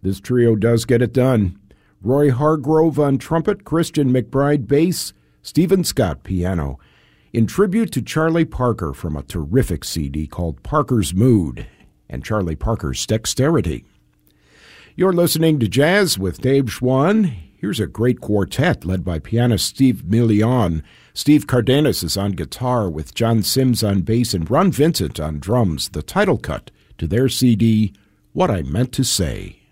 This trio does get it done. Roy Hargrove on trumpet, Christian McBride bass, Stephen Scott piano, in tribute to Charlie Parker from a terrific CD called Parker's Mood and Charlie Parker's Dexterity. You're listening to Jazz with Dave Schwann. Here's a great quartet led by pianist Steve Million. Steve Cardenas is on guitar with John Sims on bass and Ron Vincent on drums, the title cut to their CD, What I Meant to Say.